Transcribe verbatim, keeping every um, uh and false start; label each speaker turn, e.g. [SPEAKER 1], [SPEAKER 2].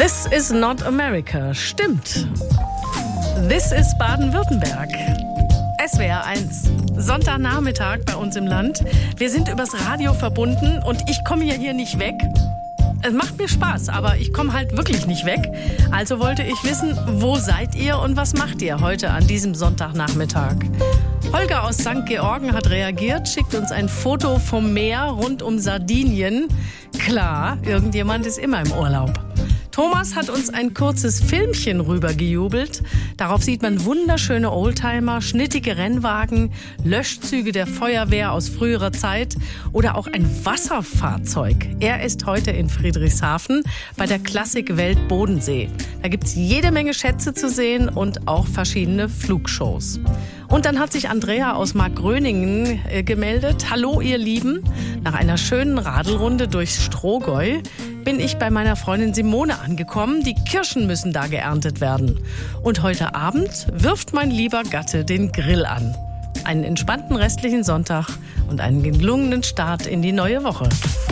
[SPEAKER 1] This is not America. Stimmt. This is Baden-Württemberg. S W R eins. Sonntagnachmittag bei uns im Land. Wir sind übers Radio verbunden und ich komme ja hier nicht weg. Es macht mir Spaß, aber ich komme halt wirklich nicht weg. Also wollte ich wissen, wo seid ihr und was macht ihr heute an diesem Sonntagnachmittag? Holger aus Sankt Georgen hat reagiert, schickt uns ein Foto vom Meer rund um Sardinien. Klar, irgendjemand ist immer im Urlaub. Thomas hat uns ein kurzes Filmchen rübergejubelt. Darauf sieht man wunderschöne Oldtimer, schnittige Rennwagen, Löschzüge der Feuerwehr aus früherer Zeit oder auch ein Wasserfahrzeug. Er ist heute in Friedrichshafen bei der Klassik Welt Bodensee. Da gibt's jede Menge Schätze zu sehen und auch verschiedene Flugshows. Und dann hat sich Andrea aus Markgröningen äh, gemeldet. Hallo ihr Lieben, nach einer schönen Radelrunde durchs Strohgäu bin ich bei meiner Freundin Simone angekommen. Die Kirschen müssen da geerntet werden. Und heute Abend wirft mein lieber Gatte den Grill an. Einen entspannten restlichen Sonntag und einen gelungenen Start in die neue Woche.